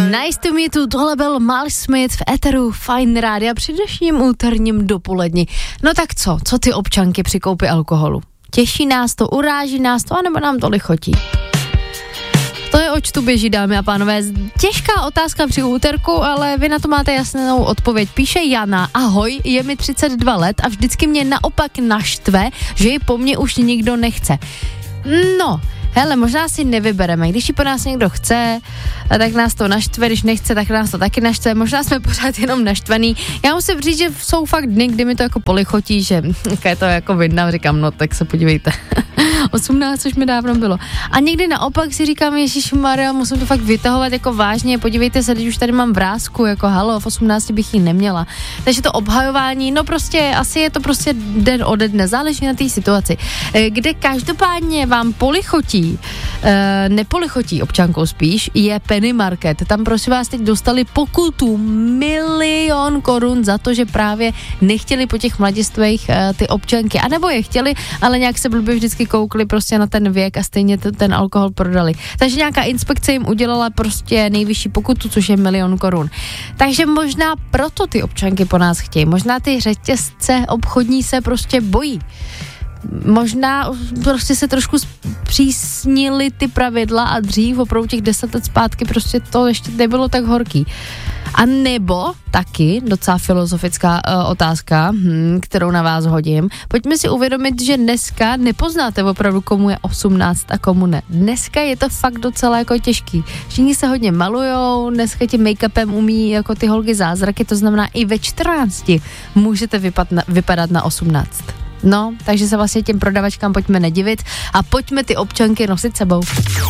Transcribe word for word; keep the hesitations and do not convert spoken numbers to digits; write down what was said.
Nice to meet you, tohle byl Mal Smith v éteru Fine Rádia při dnešním úterním dopoledni. No tak co, co ty občanky při koupi alkoholu? Těší nás to, uráží nás to, anebo nám to lichotí? To je, oč tu běží, dámy a pánové. Těžká otázka při úterku, ale vy na to máte jasnou odpověď. Píše Jana, ahoj, je mi třicet dva let a vždycky mě naopak naštve, že ji po mně už nikdo nechce. No, hele, možná si nevybereme, když ji po nás někdo chce, tak nás to naštve, když nechce, tak nás to taky naštve, možná jsme pořád jenom naštvaný. Já musím říct, že jsou fakt dny, kdy mi to jako polichotí, že je to jako vidno, říkám, no tak se podívejte, osmnáct, což mi dávno bylo. A někdy naopak si říkám, ježišmarja, musím to fakt vytahovat jako vážně, podívejte se, teď už tady mám vrásku, jako halo, v osmnácti bych ji neměla. Takže to obhajování, no prostě, asi je to prostě den ode dne, záleží na té situaci. Kde každopádně vám polichotí, e, nepolichotí občankou spíš, je Penny Market. Tam prosím vás teď dostali pokutu milion korun za to, že právě nechtěli po těch mladistvých e, ty občanky, anebo je chtěli, ale nějak se blbě vždycky koukli prostě na ten věk a stejně t- ten alkohol prodali. Takže nějaká inspekce jim udělala prostě nejvyšší pokutu, což je milion korun. Takže možná proto ty občanky po nás chtějí. Možná ty řetězce obchodní se prostě bojí. Možná prostě se trošku zpřísnili ty pravidla a dřív opravdu těch deset let zpátky prostě to ještě nebylo tak horký. A nebo taky docela filozofická uh, otázka, hm, kterou na vás hodím. Pojďme si uvědomit, že dneska nepoznáte opravdu, komu je osmnáct a komu ne. Dneska je to fakt docela jako těžký. Všichni se hodně malujou, dneska tím make-upem umí jako ty holky zázraky, to znamená i ve čtrnácti můžete vypad na, vypadat na osmnáct. No, takže se vlastně těm prodavačkám pojďme nedivit a pojďme ty občanky nosit sebou.